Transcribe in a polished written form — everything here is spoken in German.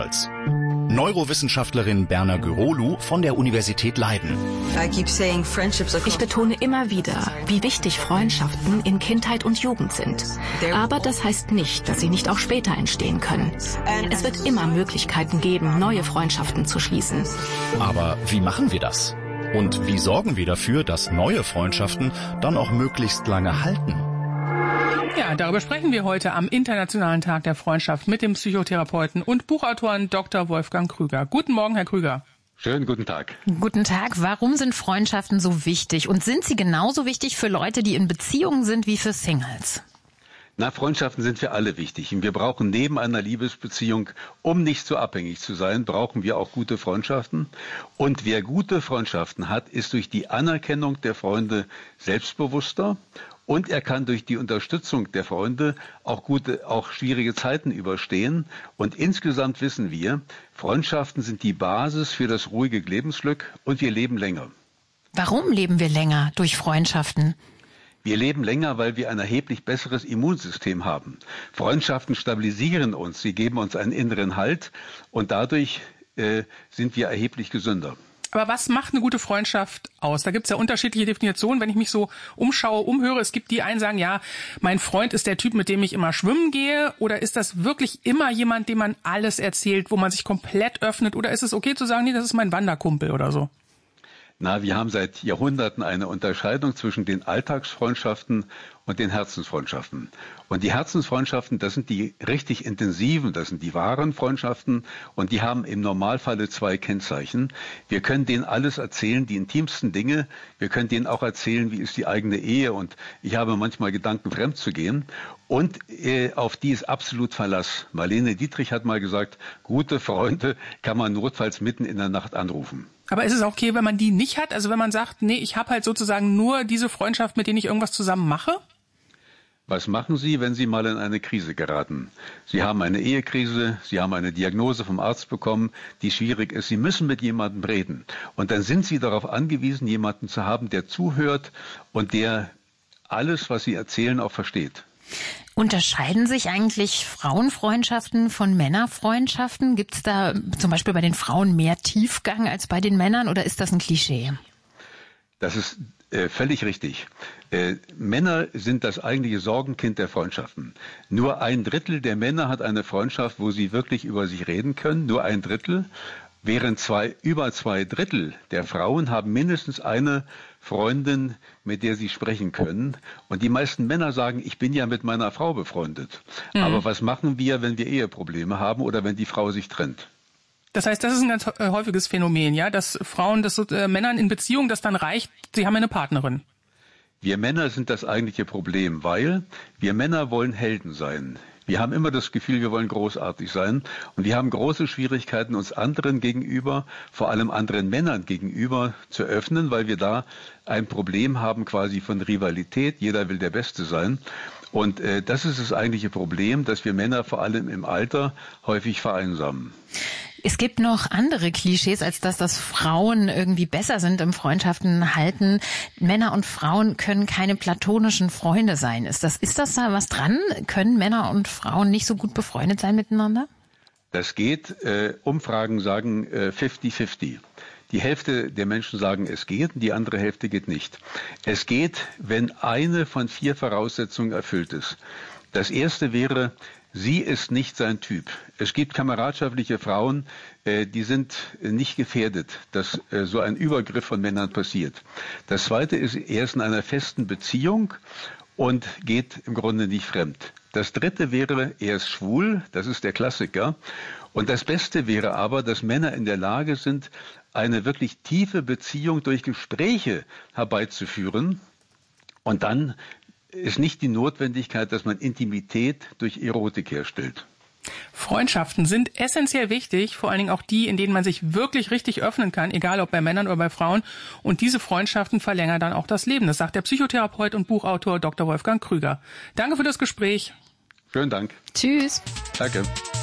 Helmholtz. Neurowissenschaftlerin Berna Gürolu von der Universität Leiden. Ich betone immer wieder, wie wichtig Freundschaften in Kindheit und Jugend sind. Aber das heißt nicht, dass sie nicht auch später entstehen können. Es wird immer Möglichkeiten geben, neue Freundschaften zu schließen. Aber wie machen wir das? Und wie sorgen wir dafür, dass neue Freundschaften dann auch möglichst lange halten? Ja, darüber sprechen wir heute am Internationalen Tag der Freundschaft mit dem Psychotherapeuten und Buchautoren Dr. Wolfgang Krüger. Guten Morgen, Herr Krüger. Schönen guten Tag. Guten Tag. Warum sind Freundschaften so wichtig? Und sind sie genauso wichtig für Leute, die in Beziehungen sind, wie für Singles? Na, Freundschaften sind für alle wichtig. Und wir brauchen neben einer Liebesbeziehung, um nicht so abhängig zu sein, brauchen wir auch gute Freundschaften. Und wer gute Freundschaften hat, ist durch die Anerkennung der Freunde selbstbewusster. Und er kann durch die Unterstützung der Freunde auch schwierige Zeiten überstehen. Und insgesamt wissen wir, Freundschaften sind die Basis für das ruhige Lebensglück und wir leben länger. Warum leben wir länger durch Freundschaften? Wir leben länger, weil wir ein erheblich besseres Immunsystem haben. Freundschaften stabilisieren uns, sie geben uns einen inneren Halt und dadurch sind wir erheblich gesünder. Aber was macht eine gute Freundschaft aus? Da gibt es ja unterschiedliche Definitionen. Wenn ich mich so umhöre, es gibt die einen, sagen, ja, mein Freund ist der Typ, mit dem ich immer schwimmen gehe. Oder ist das wirklich immer jemand, dem man alles erzählt, wo man sich komplett öffnet? Oder ist es okay zu sagen, nee, das ist mein Wanderkumpel oder so? Na, wir haben seit Jahrhunderten eine Unterscheidung zwischen den Alltagsfreundschaften und den Herzensfreundschaften. Und die Herzensfreundschaften, das sind die richtig intensiven, das sind die wahren Freundschaften und die haben im Normalfalle zwei Kennzeichen. Wir können denen alles erzählen, die intimsten Dinge. Wir können denen auch erzählen, wie ist die eigene Ehe und ich habe manchmal Gedanken, fremd zu gehen. Und auf die ist absolut Verlass. Marlene Dietrich hat mal gesagt, gute Freunde kann man notfalls mitten in der Nacht anrufen. Aber ist es auch okay, wenn man die nicht hat? Also wenn man sagt, nee, ich habe halt sozusagen nur diese Freundschaft, mit denen ich irgendwas zusammen mache? Was machen Sie, wenn Sie mal in eine Krise geraten? Sie haben eine Ehekrise, Sie haben eine Diagnose vom Arzt bekommen, die schwierig ist. Sie müssen mit jemandem reden. Und dann sind Sie darauf angewiesen, jemanden zu haben, der zuhört und der alles, was Sie erzählen, auch versteht. Unterscheiden sich eigentlich Frauenfreundschaften von Männerfreundschaften? Gibt es da zum Beispiel bei den Frauen mehr Tiefgang als bei den Männern oder ist das ein Klischee? Das ist völlig richtig. Männer sind das eigentliche Sorgenkind der Freundschaften. Nur 1/3 der Männer hat eine Freundschaft, wo sie wirklich über sich reden können. Nur 1/3. Während über 2/3 der Frauen haben mindestens eine Freundin, mit der sie sprechen können. Und die meisten Männer sagen, ich bin ja mit meiner Frau befreundet. Aber was machen wir, wenn wir Eheprobleme haben oder wenn die Frau sich trennt? Das heißt, das ist ein ganz häufiges Phänomen, ja, dass Frauen, Männern in Beziehung, das dann reicht, sie haben eine Partnerin. Wir Männer sind das eigentliche Problem, weil wir Männer wollen Helden sein. Wir haben immer das Gefühl, wir wollen großartig sein und wir haben große Schwierigkeiten, uns anderen gegenüber, vor allem anderen Männern gegenüber zu öffnen, weil wir da ein Problem haben quasi von Rivalität. Jeder will der Beste sein. Und das ist das eigentliche Problem, dass wir Männer vor allem im Alter häufig vereinsamen. Es gibt noch andere Klischees, als dass Frauen irgendwie besser sind im Freundschaften halten. Männer und Frauen können keine platonischen Freunde sein. Ist da was dran? Können Männer und Frauen nicht so gut befreundet sein miteinander? Das geht. Umfragen sagen 50-50. Die Hälfte der Menschen sagen, es geht, und die andere Hälfte geht nicht. Es geht, wenn eine von 4 Voraussetzungen erfüllt ist. Das erste wäre, sie ist nicht sein Typ. Es gibt kameradschaftliche Frauen, die sind nicht gefährdet, dass so ein Übergriff von Männern passiert. Das zweite ist, er ist in einer festen Beziehung und geht im Grunde nicht fremd. Das dritte wäre, er ist schwul, das ist der Klassiker. Und das Beste wäre aber, dass Männer in der Lage sind, eine wirklich tiefe Beziehung durch Gespräche herbeizuführen. Und dann ist nicht die Notwendigkeit, dass man Intimität durch Erotik herstellt. Freundschaften sind essentiell wichtig, vor allen Dingen auch die, in denen man sich wirklich richtig öffnen kann, egal ob bei Männern oder bei Frauen. Und diese Freundschaften verlängern dann auch das Leben. Das sagt der Psychotherapeut und Buchautor Dr. Wolfgang Krüger. Danke für das Gespräch. Schönen Dank. Tschüss. Danke.